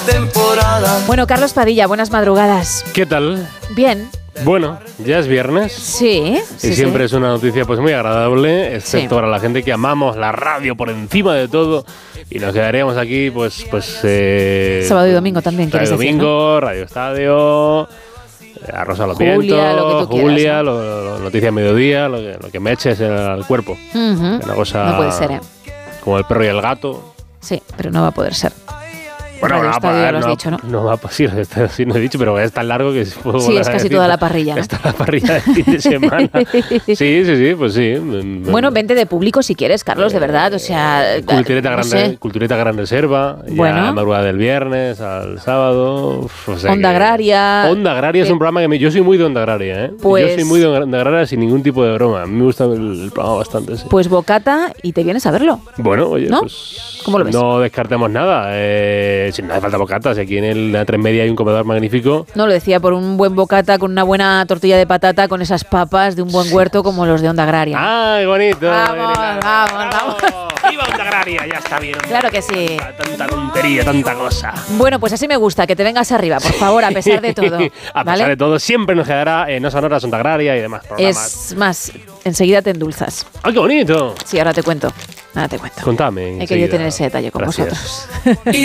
temporada. Bueno, Carlos Padilla, buenas madrugadas. ¿Qué tal? Bien. Bueno, ya es viernes. Sí. Y siempre es una noticia pues muy agradable, excepto para la gente que amamos la radio por encima de todo. Y nos quedaríamos aquí, sábado y domingo también, sábado quieres y decir, domingo, ¿no? Radio Estadio, Arroz a los Julia, vientos, lo que tú quieras, Julia, ¿no? Noticia de Mediodía, lo que me eches al cuerpo. Uh-huh. Una cosa No puede ser, ¿eh? como el perro y el gato. Sí, pero no va a poder ser. Bueno, Radio Estadio, ya lo has dicho, ¿no? No va a pasar, sí, no he dicho, pero es tan largo que puedo Sí, es casi toda la parrilla, ¿no? Está la parrilla de fin de semana. Sí, pues sí. Bueno, vente de público si quieres, Carlos, de verdad, o sea... Cultureta Gran Reserva, bueno. Ya madrugada del viernes al sábado. O sea Onda Agraria. Onda Agraria es un programa que yo soy muy de Onda Agraria, ¿eh? Pues, yo soy muy de Onda Agraria sin ningún tipo de broma. A mí me gusta el programa bastante, sí. Pues bocata y te vienes a verlo. Bueno, oye, ¿no? pues... ¿Cómo lo ves? No descartemos nada. Si no hace falta bocatas, aquí en la 3 Media hay un comedor magnífico. No, lo decía por un buen bocata con una buena tortilla de patata con esas papas de un buen huerto como los de Onda Agraria. ¡Ay, bonito! Vamos. ¡Viva Onda Agraria! Ya está bien. Claro que sí. Tanta tontería, tanta cosa. Bueno, pues así me gusta, que te vengas arriba, por favor, a pesar de todo. A pesar de todo, siempre nos quedará No Sonoras, Onda Agraria y demás programas. Es más, enseguida te endulzas. ¡Ay, qué bonito! Sí, ahora te cuento. Nada, te cuento. Contame. He querido tener ese detalle con vosotros.